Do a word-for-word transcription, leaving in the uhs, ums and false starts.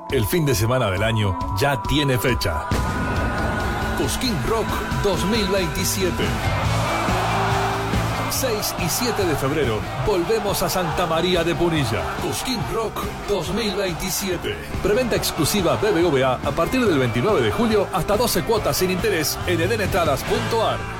El fin de semana del año ya tiene fecha. Cosquín Rock dos mil veintisiete. seis y siete de febrero volvemos a Santa María de Punilla. Cosquín Rock dos mil veintisiete. Preventa exclusiva B B V A a partir del veintinueve de julio hasta doce cuotas sin interés en edenetradas punto ar.